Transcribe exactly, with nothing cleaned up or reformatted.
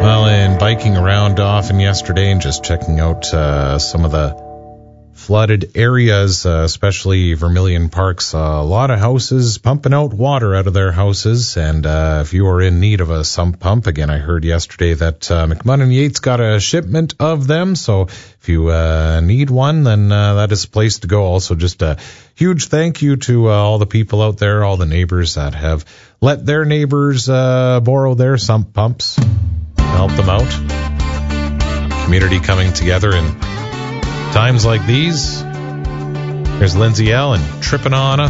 Well, in biking around often yesterday and just checking out uh, some of the flooded areas, uh, especially Vermilion Parks, uh, a lot of houses pumping out water out of their houses. And uh, if you are in need of a sump pump, again, I heard yesterday that uh, McMunn Yates got a shipment of them. So if you uh, need one, then uh, that is the place to go. Also, just a huge thank you to uh, all the people out there, all the neighbors that have let their neighbors uh, borrow their sump pumps, help them out. Community coming together in times like these. There's Lindsay Allen tripping on a